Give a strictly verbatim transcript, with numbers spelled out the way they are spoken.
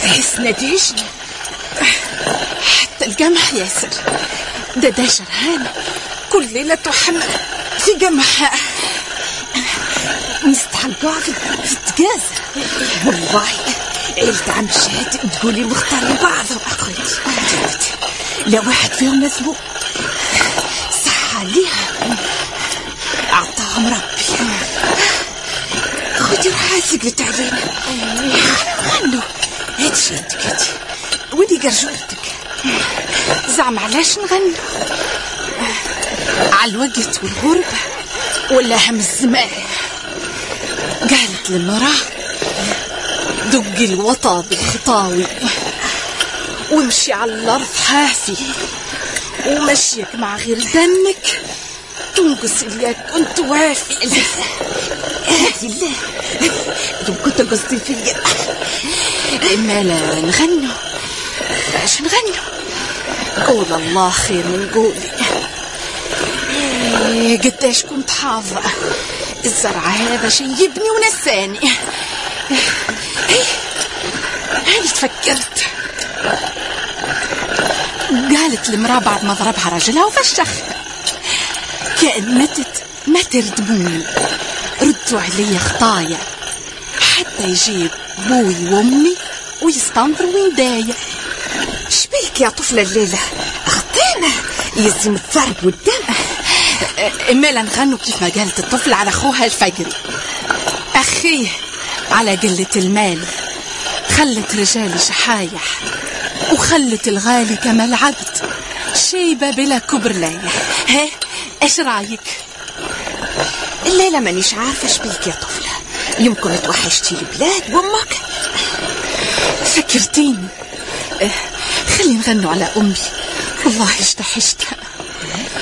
حس نتيجة حتى القمح ياسر ده ده شرهان كل ليلة تحمل في قمح مستحلقوها في التجازة. والله عيلة عم شهد تقولي مختارين بعضهم. أخوتي لا واحد فيهم مسبوق صح عليها أعطاهم ربي. أخوتي روحها سقلت علينا غنوا هاتش يدك هاتي ودي قرجولتك. زعم علاش نغنوا على الوقت والغربة ولا هم الزمان؟ قالت للمراه دقي الوطا بالخطاوي وامشي على الأرض حافي ومشيك مع غير دمك تنقص اللي كنت وافي. لا لو كنت قصدي فيا إما لا نغنوا باش نغنوا قول الله خير من قولي. إيه قداش كنت حافظة الزرع هذا شي يبني ونساني. إيه هاني تفكرت قالت المرأة بعد ما ضربها رجلها وفشخها كأن متت ما تردموني ردوا علي خطايا حتى يجيب بوي وامي ويستنظروا وين داية. شبيك يا طفلة الليلة أخطينا يزم الضرب والدم. إما لا نغنوا كيف ما قالت الطفل على أخوها الفجري. أخيه على قلة المال خلت رجالي شحايح وخلت الغالي كما العبد شيبة بلا كبر لايح. ها ايش رايك؟ الليلة مانيش عارفة شبيك يا طفلة يمكن توحشتي البلاد وامك. فكرتيني خلي نغنوا على أمي والله اشتحشتها.